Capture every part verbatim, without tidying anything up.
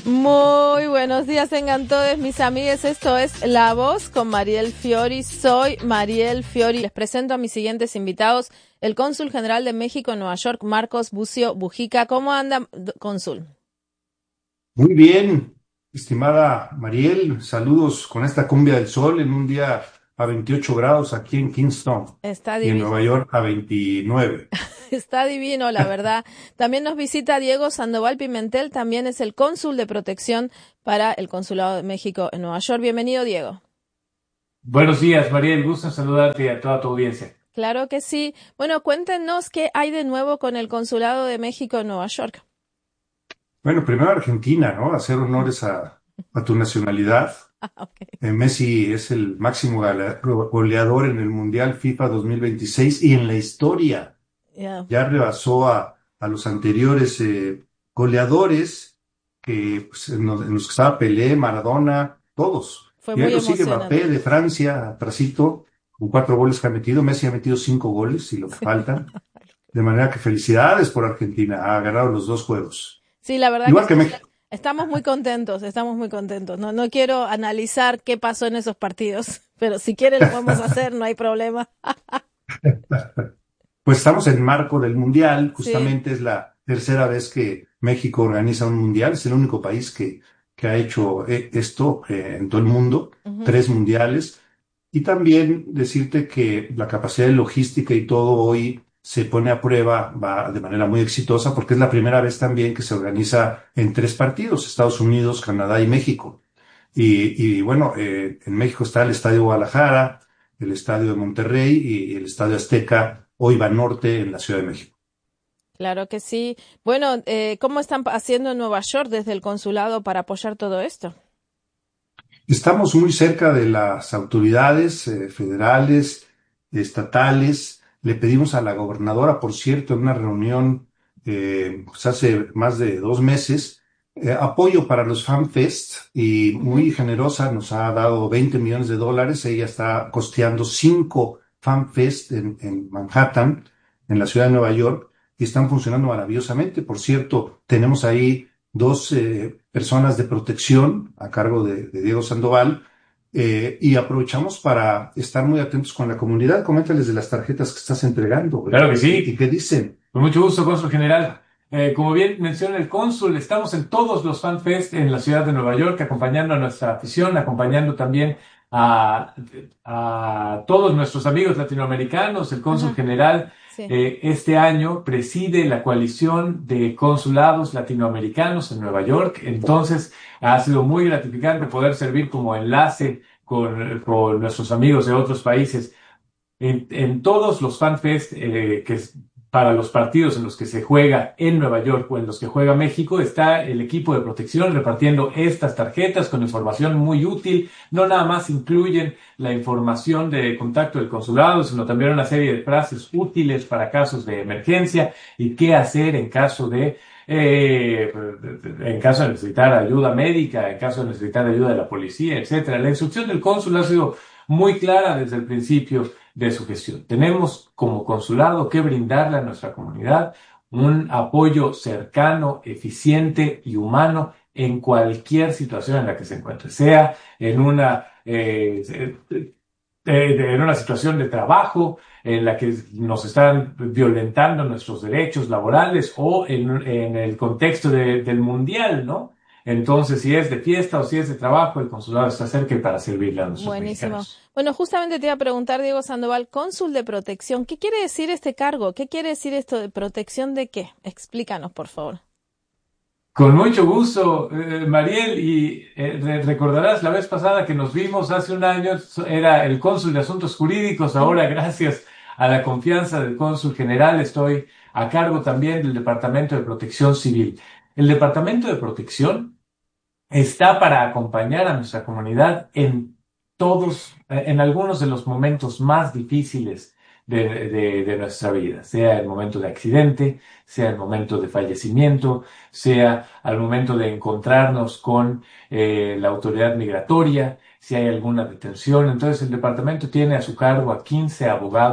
Muy buenos días, tengan todos mis amigos. Esto es La Voz con Mariel Fiori. Soy Mariel Fiori. Les presento a mis siguientes invitados. El cónsul general de México en Nueva York, Marcos Bucio Bujica. ¿Cómo anda, cónsul? Muy bien, estimada Mariel. Saludos con esta cumbia del sol en un día a veintiocho grados aquí en Kingston Está y en divino. Nueva York a veintinueve. Está divino, la verdad. También nos visita Diego Sandoval Pimentel, también es el cónsul de protección para el Consulado de México en Nueva York. Bienvenido, Diego. Buenos días, Mariel. Gusto en saludarte y a toda tu audiencia. Claro que sí. Bueno, cuéntenos qué hay de nuevo con el Consulado de México en Nueva York. Bueno, primero Argentina, ¿no? Hacer honores a, a tu nacionalidad. Ah, okay. Eh, Messi es el máximo gala- goleador en el Mundial FIFA dos mil veintiséis y en la historia. Yeah. Ya rebasó a, a los anteriores eh, goleadores que, pues, en, los, en los que estaba Pelé, Maradona, todos. Fue Y ahí muy lo sigue emocionante. Mbappé de Francia, atrasito, con cuatro goles que ha metido. Messi ha metido cinco goles y lo que faltan. De manera que felicidades por Argentina, ha ganado los dos juegos. Sí, la verdad Igual que que México. estamos muy contentos, estamos muy contentos. No, no quiero analizar qué pasó en esos partidos, pero si quieren lo podemos hacer, no hay problema. Pues estamos en marco del Mundial, Sí. justamente es la tercera vez que México organiza un Mundial, es el único país que, que ha hecho eh, esto eh, en todo el mundo, Uh-huh. tres mundiales, y también decirte que la capacidad de logística y todo hoy se pone a prueba, va de manera muy exitosa, porque es la primera vez también que se organiza en tres partidos, Estados Unidos, Canadá y México. Y, y bueno, eh, en México está el Estadio Guadalajara, el Estadio de Monterrey y el Estadio Azteca, hoy va norte en la Ciudad de México. Claro que sí. Bueno, eh, ¿cómo están haciendo en Nueva York desde el consulado para apoyar todo esto? Estamos muy cerca de las autoridades eh, federales, estatales. Le pedimos a la gobernadora, por cierto, en una reunión eh, pues hace más de dos meses, eh, apoyo para los FanFest y Uh-huh. muy generosa nos ha dado veinte millones de dólares. Ella está costeando cinco FanFest en, en Manhattan, en la ciudad de Nueva York, y están funcionando maravillosamente. Por cierto, tenemos ahí dos eh, personas de protección a cargo de, de Diego Sandoval, eh, y aprovechamos para estar muy atentos con la comunidad. Coméntales de las tarjetas que estás entregando, Claro ¿eh? que y, y sí. qué dicen. Con mucho gusto, cónsul general. Eh, como bien menciona el cónsul, estamos en todos los FanFest en la ciudad de Nueva York, acompañando a nuestra afición, acompañando también a, a todos nuestros amigos latinoamericanos. El cónsul Ajá. general Sí. eh, este año preside la coalición de consulados latinoamericanos en Nueva York. Entonces, ha sido muy gratificante poder servir como enlace con, con nuestros amigos de otros países. En, en todos los FanFest, eh, que es para los partidos en los que se juega en Nueva York o en los que juega México, está el equipo de protección repartiendo estas tarjetas con información muy útil. No nada más incluyen la información de contacto del consulado, sino también una serie de frases útiles para casos de emergencia y qué hacer en caso de eh, en caso de necesitar ayuda médica, en caso de necesitar ayuda de la policía, etcétera. La instrucción del cónsul ha sido muy clara desde el principio de su gestión. Tenemos como consulado que brindarle a nuestra comunidad un apoyo cercano, eficiente y humano en cualquier situación en la que se encuentre, sea en una, eh, eh, en una situación de trabajo en la que nos están violentando nuestros derechos laborales o en, en el contexto de, del mundial, ¿no? Entonces, si es de fiesta o si es de trabajo, el consulado está cerca y para servirle a nuestros Buenísimo. mexicanos. Bueno, justamente te iba a preguntar, Diego Sandoval, cónsul de protección. ¿Qué quiere decir este cargo? ¿Qué quiere decir esto de protección de qué? Explícanos, por favor. Con mucho gusto, eh, Mariel, y eh, re- recordarás la vez pasada que nos vimos hace un año, so- era el cónsul de Asuntos Jurídicos. Ujú. Ahora, gracias a la confianza del cónsul general, estoy a cargo también del Departamento de Protección Civil. El Departamento de Protección está para acompañar a nuestra comunidad en todos, eh, en algunos de los momentos más difíciles de, de- de nuestra vida, sea el momento de accidente, sea el momento de fallecimiento, sea al momento de encontrarnos con eh, la autoridad migratoria, si hay alguna detención. Entonces, el departamento tiene a su cargo a quince abogados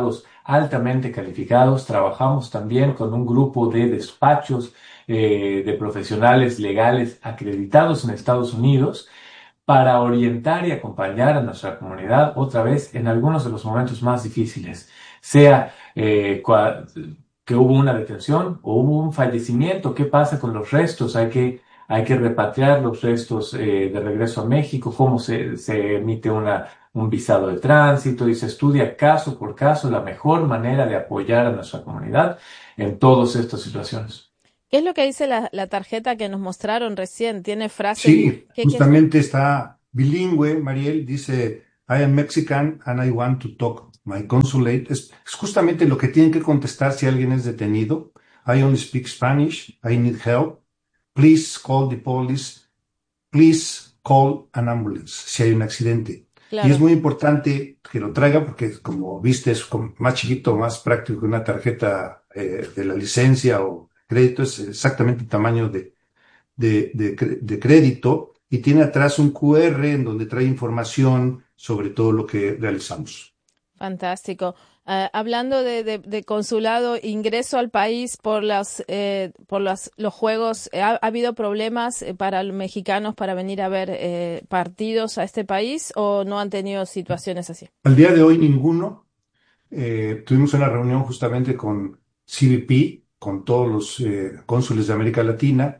altamente calificados. Trabajamos también con un grupo de despachos eh, de profesionales legales acreditados en Estados Unidos para orientar y acompañar a nuestra comunidad otra vez en algunos de los momentos más difíciles, sea eh, cua- que hubo una detención o hubo un fallecimiento. ¿Qué pasa con los restos? Hay que, hay que repatriar los restos eh, de regreso a México. ¿Cómo se, se emite una, un visado de tránsito? Y se estudia caso por caso la mejor manera de apoyar a nuestra comunidad en todas estas situaciones. ¿Qué es lo que dice la, la tarjeta que nos mostraron recién? ¿Tiene frases? Sí, ¿Qué, qué es lo- justamente está bilingüe, Mariel, dice, I am Mexican and I want to talk my consulate. Es, es justamente lo que tienen que contestar si alguien es detenido. I only speak Spanish. I need help. Please call the police. Please call an ambulance si hay un accidente. Y es Claro. muy importante que lo traiga porque, como viste, es como más chiquito, más práctico que una tarjeta eh, de la licencia o crédito. Es exactamente el tamaño de de, de, cre- de crédito y tiene atrás un Q R en donde trae información sobre todo lo que realizamos. Fantástico. Ah, hablando de, de- de consulado, ingreso al país por las eh, por las, los juegos, ¿ha, ha habido problemas eh, para los mexicanos para venir a ver eh, partidos a este país o no han tenido situaciones así? Al día de hoy ninguno. Eh, tuvimos una reunión justamente con C B P, con todos los eh, cónsules de América Latina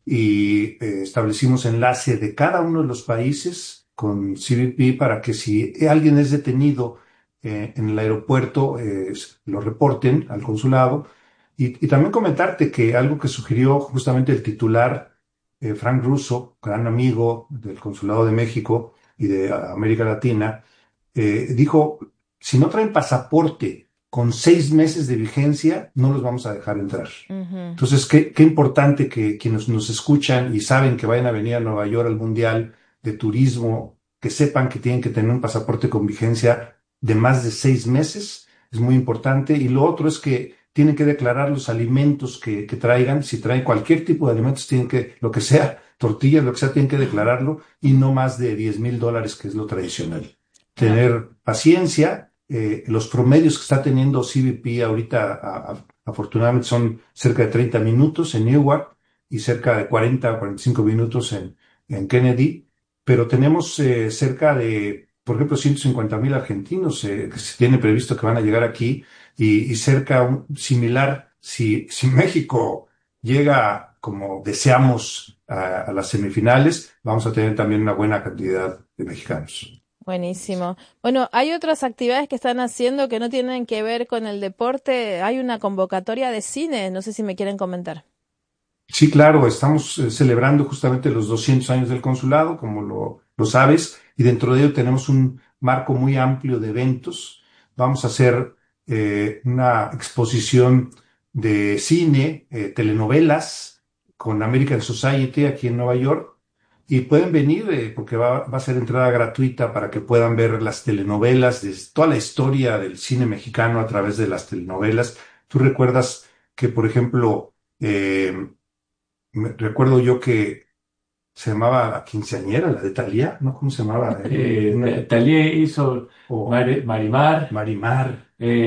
y eh, establecimos enlace de cada uno de los países con C B P para que si alguien es detenido eh, en el aeropuerto, eh, lo reporten al consulado. Y, y también comentarte que algo que sugirió justamente el titular, eh, Frank Russo, gran amigo del Consulado de México y de América Latina, eh, dijo, si no traen pasaporte con seis meses de vigencia, no los vamos a dejar entrar. Ujú. Entonces, qué, qué importante que quienes nos escuchan y saben que vayan a venir a Nueva York al Mundial de Turismo, que sepan que tienen que tener un pasaporte con vigencia de más de seis meses. Es muy importante. Y lo otro es que tienen que declarar los alimentos que, que traigan. Si traen cualquier tipo de alimentos, tienen que, lo que sea, tortillas, lo que sea, tienen que declararlo y no más de diez mil dólares, que es lo tradicional. Ah, Tener paciencia. Eh, los promedios que está teniendo C B P ahorita, a- a- afortunadamente, son cerca de treinta minutos en Newark y cerca de cuarenta a cuarenta y cinco minutos en, en Kennedy, pero tenemos eh, cerca de, por ejemplo, ciento cincuenta mil argentinos eh, que se tiene previsto que van a llegar aquí y, y cerca un, similar, si, si México llega como deseamos a, a las semifinales, vamos a tener también una buena cantidad de mexicanos. buenísimo. Bueno, hay otras actividades que están haciendo que no tienen que ver con el deporte. Hay una convocatoria de cine, no sé si me quieren comentar. Sí, claro, estamos eh, celebrando justamente los doscientos años del consulado, como lo, lo sabes, y dentro de ello tenemos un marco muy amplio de eventos. Vamos a hacer eh, una exposición de cine, eh, telenovelas con American Society aquí en Nueva York. Y pueden venir eh, porque va, va a ser entrada gratuita para que puedan ver las telenovelas, de toda la historia del cine mexicano a través de las telenovelas. ¿Tú recuerdas que, por ejemplo, eh, me- recuerdo yo que se llamaba La Quinceañera, la de Thalía, ¿no? ¿Cómo se llamaba? Eh, Eh, una- Ta- Talía hizo o Mari- Marimar, Marimar,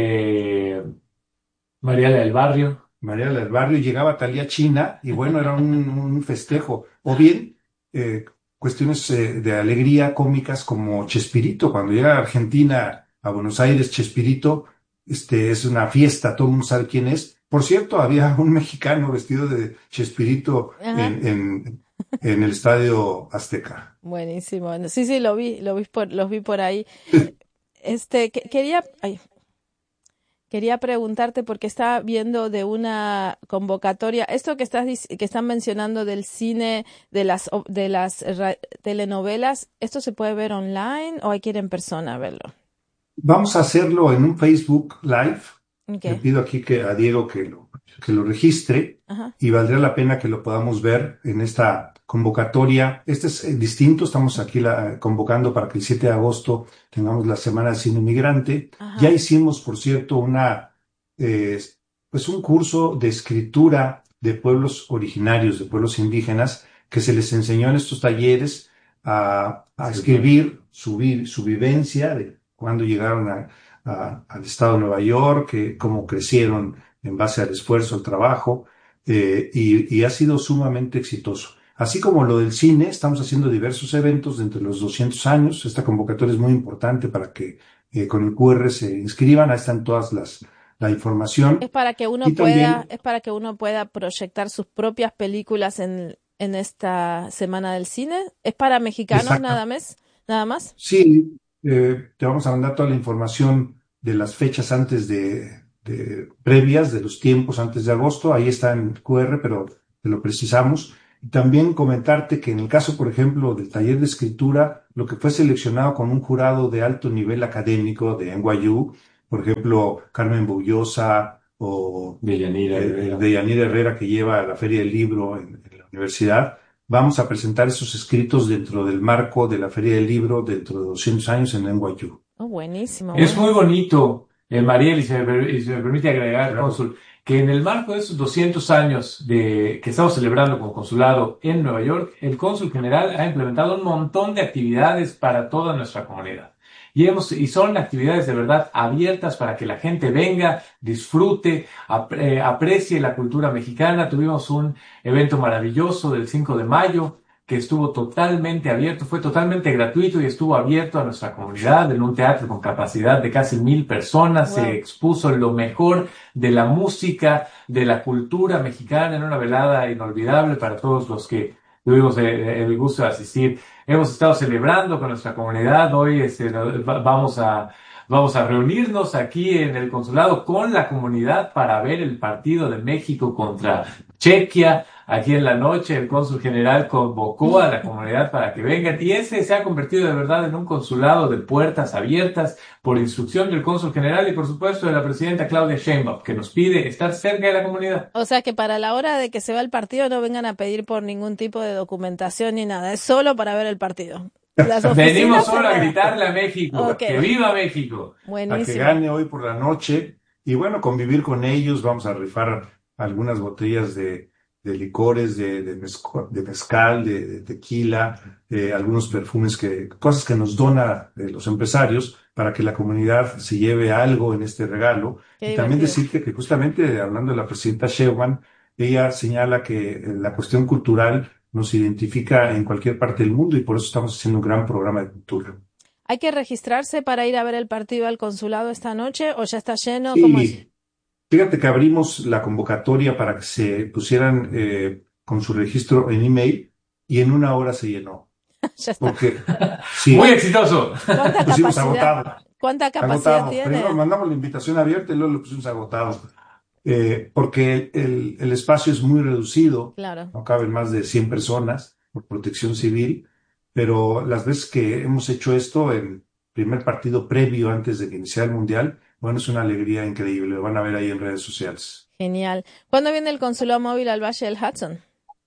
eh, Mariela del Barrio. María del Barrio, y llegaba Thalía China, y bueno, era un, un festejo. O bien, eh, cuestiones eh, de alegría cómicas como Chespirito, cuando llega a Argentina, a Buenos Aires, Chespirito, este, es una fiesta, todo el mundo sabe quién es. Por cierto, había un mexicano vestido de Chespirito Ajá. en, en, en el Estadio Azteca. Buenísimo. Bueno, sí, sí, lo vi, lo vi por, los vi por ahí. Este, que- quería, ay, quería preguntarte porque estaba viendo de una convocatoria, esto que estás dic- que están mencionando del cine, de las o- de las ra- telenovelas, ¿esto se puede ver online o hay que ir en persona a verlo? Vamos a hacerlo en un Facebook Live. Le Okay. pido aquí que a Diego que lo, que lo registre Ajá. y valdría la pena que lo podamos ver en esta convocatoria. Este es eh, distinto, estamos aquí la- convocando para que el siete de agosto tengamos la Semana de Cine Migrante. Ya Ajá. hicimos, por cierto, una, eh, pues un curso de escritura de pueblos originarios, de pueblos indígenas, que se les enseñó en estos talleres a, a Sí, escribir su, vi- su vivencia de cuando llegaron a a- al estado de Nueva York, eh, cómo crecieron en base al esfuerzo, al trabajo, eh, y, y ha sido sumamente exitoso. Así como lo del cine, estamos haciendo diversos eventos dentro de los doscientos años. Esta convocatoria es muy importante para que eh, con el Q R se inscriban. Ahí están todas las, la Es información. para que uno Y pueda, también, es para que uno pueda proyectar sus propias películas en, en esta Semana del Cine. ¿Es para mexicanos exacto, nada más? ¿Nada más? sí, eh, te vamos a mandar toda la información de las fechas antes de, de- previas, de los tiempos antes de agosto. Ahí está en Q R, pero te lo precisamos. Y también comentarte que en el caso, por ejemplo, del taller de escritura, lo que fue seleccionado con un jurado de alto nivel académico de N Y U, por ejemplo, Carmen Bullosa o De Yanira eh, Herrera. de Yanira Herrera, que lleva la Feria del Libro en en la universidad. Vamos a presentar esos escritos dentro del marco de la Feria del Libro dentro de doscientos años en N Y U. Oh, buenísimo, Es bueno. muy bonito, eh, Mariel, y se me, per- y se me permite agregar, Claro. cónsul, que en el marco de esos doscientos años de, que estamos celebrando como consulado en Nueva York, el cónsul general ha implementado un montón de actividades para toda nuestra comunidad. Y, hemos, y son actividades de verdad abiertas para que la gente venga, disfrute, ap- eh, aprecie la cultura mexicana. Tuvimos un evento maravilloso del cinco de mayo que estuvo totalmente abierto, fue totalmente gratuito y estuvo abierto a nuestra comunidad en un teatro con capacidad de casi mil personas. Se Wow. expuso lo mejor de la música, de la cultura mexicana en una velada inolvidable para todos los que tuvimos el, el gusto de asistir. Hemos estado celebrando con nuestra comunidad. Hoy este, no- va- vamos a, vamos a reunirnos aquí en el consulado con la comunidad para ver el partido de México contra Chequia. Aquí en la noche el cónsul general convocó a la comunidad para que vengan y ese se ha convertido de verdad en un consulado de puertas abiertas por instrucción del cónsul general y por supuesto de la presidenta Claudia Sheinbaum, que nos pide estar cerca de la comunidad. O sea que para la hora de que se va el partido no vengan a pedir por ningún tipo de documentación ni nada, es solo para ver el partido. Las Venimos oficinas solo a cerradas. gritarle a México, Ok, que viva México. A que buenísimo. gane hoy por la noche y bueno, convivir con ellos. Vamos a rifar algunas botellas de, de licores, de, de, mezco- de mezcal, de, de tequila, eh, algunos perfumes, que, cosas que nos dona eh, los empresarios para que la comunidad se lleve algo en este regalo. Qué Y también divertido. decirte que justamente hablando de la presidenta Sheinbaum, ella señala que eh, la cuestión cultural nos identifica en cualquier parte del mundo y por eso estamos haciendo un gran programa de cultura. ¿Hay que registrarse para ir a ver el partido al consulado esta noche o ya está lleno? ¿Cómo es? Sí, fíjate que abrimos la convocatoria para que se pusieran eh, con su registro en email y en una hora se llenó. Ya está. Porque Muy sí, exitoso. ¿Cuánta pusimos capacidad? agotado, ¿Cuánta capacidad agotado. Primero tiene? mandamos la invitación abierta y luego lo pusimos agotado. Eh, porque el, el espacio es muy reducido, Claro. no caben más de cien personas por protección civil, pero las veces que hemos hecho esto, el primer partido previo antes de que iniciara el Mundial, bueno, es una alegría increíble, lo van a ver ahí en redes sociales. Genial. ¿Cuándo viene el consulado móvil al Valle del Hudson?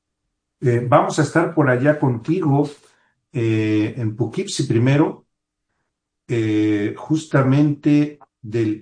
Eh, vamos a estar por allá contigo eh, en Poughkeepsie primero, eh, justamente del...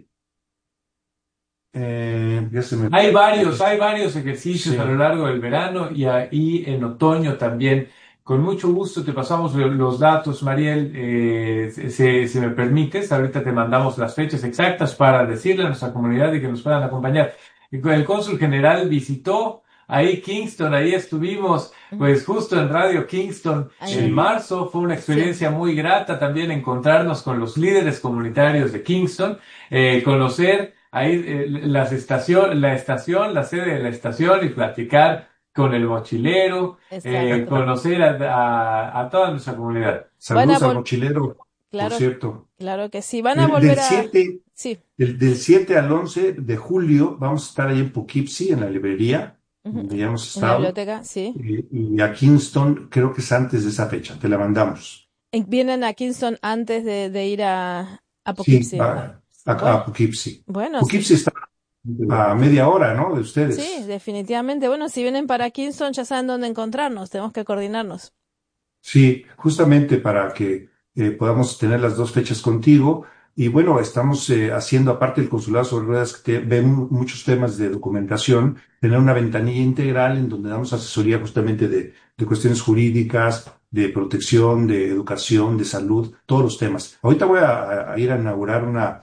eh, ya se me... Hay varios, hay varios ejercicios Sí. a lo largo del verano y ahí en otoño también. Con mucho gusto te pasamos lo- los datos, Mariel, eh, si, si me permites. Ahorita te mandamos las fechas exactas para decirle a nuestra comunidad y que nos puedan acompañar. Y con el cónsul general visitó ahí Kingston, ahí estuvimos, pues justo en Radio Kingston Ahí. en marzo. Fue una experiencia muy grata también encontrarnos con los líderes comunitarios de Kingston, eh, conocer ahí eh, las estación, la estación, la sede de la estación y platicar con el mochilero, eh, Exacto. conocer a, a, a toda nuestra comunidad. Saludos Van a al vol- mochilero, por Claro, cierto. claro que sí. Van a Del, volver del a... siete, Sí. del, del siete al once de julio vamos a estar ahí en Poughkeepsie, en la librería, Ujú. donde ya hemos En la estado. biblioteca, sí. Y, y a Kingston, creo que es antes de esa fecha, te la mandamos. Eh, Vienen a Kingston antes de, de ir a, a Sí, Poughkeepsie. a, a, Bueno, a Poughkeepsie. bueno, sí. Poughkeepsie está a media hora, ¿no? De Sí, ustedes. definitivamente. Bueno, si vienen para Kingston ya saben dónde encontrarnos. Tenemos que coordinarnos. Sí, justamente para que eh, podamos tener las dos fechas contigo. Y bueno, estamos eh, haciendo, aparte del Consulado sobre Ruedas, que te- ven mu- muchos temas de documentación, tener una ventanilla integral en donde damos asesoría justamente de, de cuestiones jurídicas, de protección, de educación, de salud, todos los temas. Ahorita voy a, a ir a inaugurar una,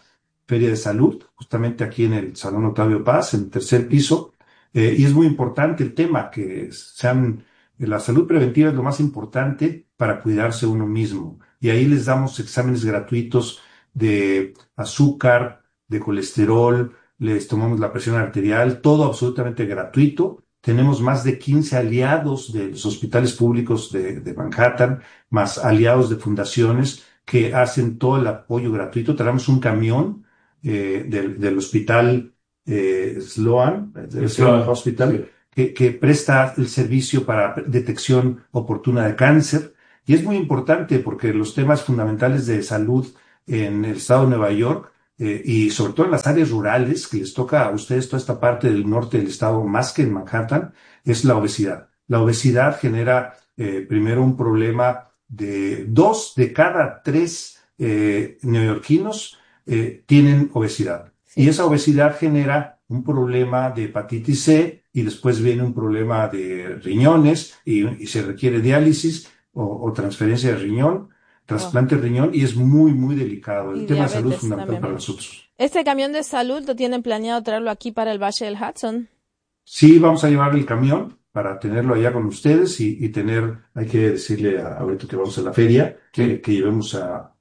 Feria de Salud, justamente aquí en el Salón Octavio Paz, en el tercer piso. Eh, y es muy importante el tema, que sean, la salud preventiva es lo más importante para cuidarse uno mismo. Y ahí les damos exámenes gratuitos de azúcar, de colesterol, les tomamos la presión arterial, todo absolutamente gratuito. Tenemos más de quince aliados de los hospitales públicos de, de Manhattan, más aliados de fundaciones que hacen todo el apoyo gratuito. Tenemos un camión eh, del, del hospital eh, Sloan, del Sloan, Hospital, sí. que, que presta el servicio para detección oportuna de cáncer. Y es muy importante porque los temas fundamentales de salud en el estado de Nueva York, eh, y sobre todo en las áreas rurales, que les toca a ustedes toda esta parte del norte del estado, más que en Manhattan, es la obesidad. La obesidad genera eh, primero un problema de dos de cada tres eh, neoyorquinos eh, tienen obesidad. Sí. Y esa obesidad genera un problema de hepatitis C y después viene un problema de riñones y, y se requiere diálisis o, o transferencia de riñón, trasplante de riñón, y es muy, muy delicado. El Y tema de salud es diabetes fundamental también. para nosotros. ¿Este camión de salud lo tienen planeado traerlo aquí para el Valle del Hudson? Sí, vamos a llevar el camión para tenerlo allá con ustedes y, y tener, hay que decirle a, ahorita que vamos a la feria, que, que llevemos a,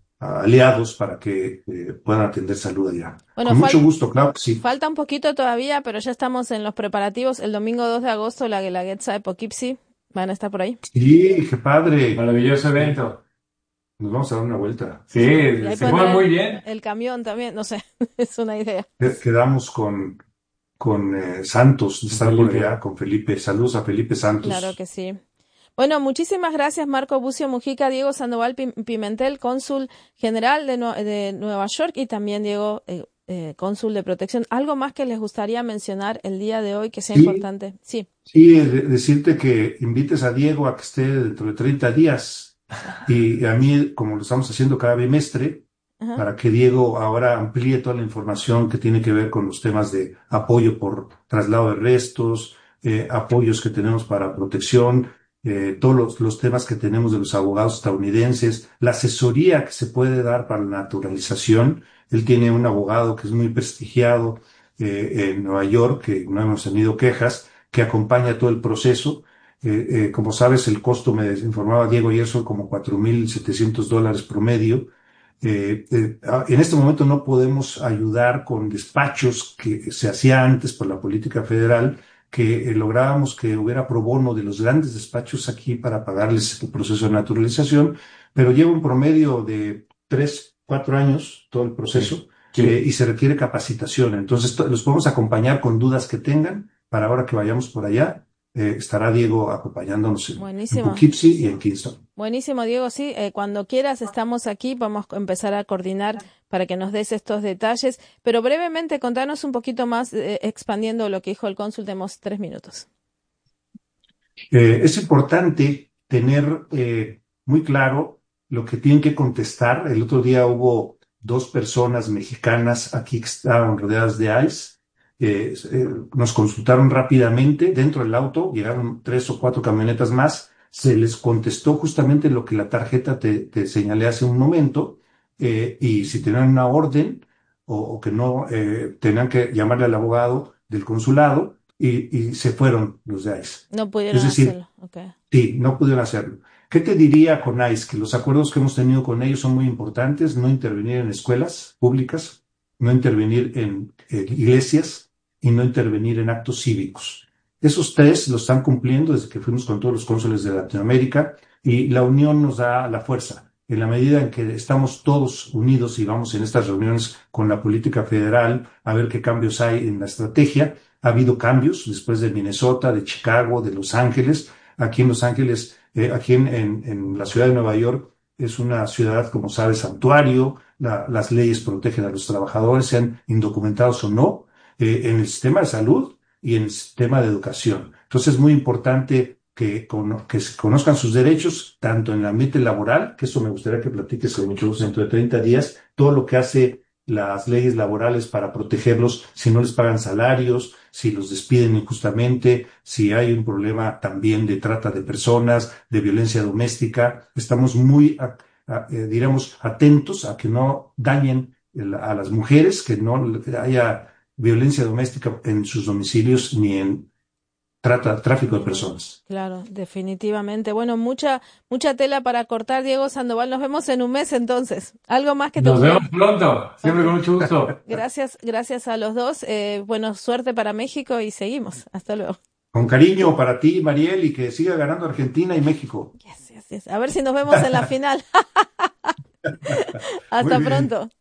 a aliados para que eh, puedan atender salud allá. Bueno, Con mucho fal- gusto, claro que sí. Falta un poquito todavía, pero ya estamos en los preparativos. El domingo dos de agosto, la Guelaguetza de Poughkeepsie. ¿Van a estar por ahí? Sí, qué padre. Maravilloso evento. Nos vamos a dar una vuelta. Sí, Y ahí se poner mueve muy bien. el camión también, no sé, es una idea. Qued- Quedamos con, con eh, Santos, de estar por Felipe. allá, con Felipe. Saludos a Felipe Santos. Claro que sí. Bueno, muchísimas gracias Marco Bucio Mujica, Diego Sandoval Pi- Pimentel, cónsul general de, Nue- de Nueva York, y también Diego, eh, eh, cónsul de protección. ¿Algo más que les gustaría mencionar el día de hoy que sea Sí. importante? Sí. Sí, eh, de- decirte que invites a Diego a que esté dentro de treinta días y a mí, como lo estamos haciendo cada bimestre, Ajá. para que Diego ahora amplíe toda la información que tiene que ver con los temas de apoyo por traslado de restos, eh, apoyos que tenemos para protección, eh, todos los, los temas que tenemos de los abogados estadounidenses, la asesoría que se puede dar para la naturalización. Él tiene un abogado que es muy prestigiado eh, en Nueva York, que no hemos tenido quejas, que acompaña todo el proceso. Eh, eh, como sabes, el costo, me informaba Diego ayer, son como cuatro mil setecientos dólares promedio. Eh, eh, en este momento no podemos ayudar con despachos que se hacía antes por la política federal, que eh, lográbamos que hubiera pro bono de los grandes despachos aquí para pagarles el proceso de naturalización, pero lleva un promedio de tres, cuatro años todo el proceso. Sí. Eh, y se requiere capacitación. Entonces, to- los podemos acompañar con dudas que tengan. Para ahora que vayamos por allá, eh, estará Diego acompañándonos en, en Buenísimo. Poughkeepsie y en Kingston. Buenísimo, Diego. Sí, eh, cuando quieras estamos aquí, vamos a empezar a coordinar para que nos des estos detalles. Pero brevemente, contanos un poquito más, eh, expandiendo lo que dijo el cónsul. Tenemos tres minutos. Eh, es importante tener eh, muy claro lo que tienen que contestar. El otro día hubo dos personas mexicanas aquí que estaban rodeadas de ICE. Eh, eh, nos consultaron rápidamente dentro del auto, llegaron tres o cuatro camionetas más, se les contestó justamente lo que la tarjeta te, te señalé hace un momento, eh, y si tenían una orden o, o que no, eh, tenían que llamarle al abogado del consulado y, y se fueron los de ICE. No pudieron Es decir, hacerlo. Okay. Sí, no pudieron hacerlo. ¿Qué te diría con ICE? Que los acuerdos que hemos tenido con ellos son muy importantes: no intervenir en escuelas públicas, no intervenir en eh, iglesias y no intervenir en actos cívicos. Esos tres los están cumpliendo desde que fuimos con todos los cónsules de Latinoamérica, y la unión nos da la fuerza. En la medida en que estamos todos unidos y vamos en estas reuniones con la política federal a ver qué cambios hay en la estrategia, ha habido cambios después de Minnesota, de Chicago, de Los Ángeles. Aquí en Los Ángeles, eh, aquí en, en, en la ciudad de Nueva York, es una ciudad, como sabes, santuario. La, las leyes protegen a los trabajadores, sean indocumentados o no, eh, en el sistema de salud y en el sistema de educación. Entonces es muy importante que, cono que se conozcan sus derechos, tanto en el ambiente laboral, que eso me gustaría que platiques con mucho gusto dentro de treinta días, todo lo que hace las leyes laborales para protegerlos si no les pagan salarios, si los despiden injustamente, si hay un problema también de trata de personas, de violencia doméstica. Estamos muy, a, a, eh, diríamos, atentos a que no dañen el, a las mujeres, que no haya violencia doméstica en sus domicilios ni en trata, tráfico de personas. Claro, definitivamente. Bueno, mucha mucha tela para cortar, Diego Sandoval. Nos vemos en un mes entonces. ¿Algo más que te Nos gustaría? vemos pronto, siempre con mucho gusto. Gracias, gracias a los dos. Eh, bueno, suerte para México y seguimos. Hasta luego. Con cariño para ti, Mariel, y que siga ganando Argentina y México. Yes, yes, yes. A ver si nos vemos en la final. Hasta pronto.